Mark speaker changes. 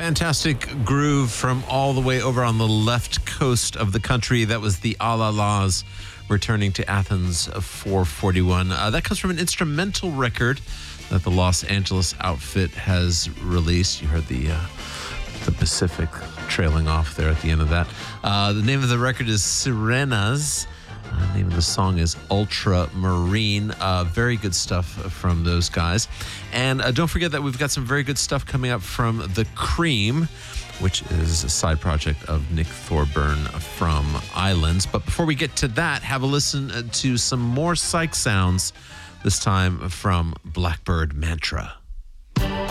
Speaker 1: Fantastic groove from all the way over on the left coast of the country. That was the Alalas returning to Athens 441. That comes from an instrumental record that the Los Angeles outfit has released. You heard the Pacific trailing off there at the end of that. The name of the record is Sirenas. The name of the song is Ultramarine. Very good stuff from those guys. And don't forget that we've got some very good stuff coming up from The Cream, which is a side project of Nick Thorburn from Islands. But before we get to that, have a listen to some more psych sounds, this time from Blackbird Mantra.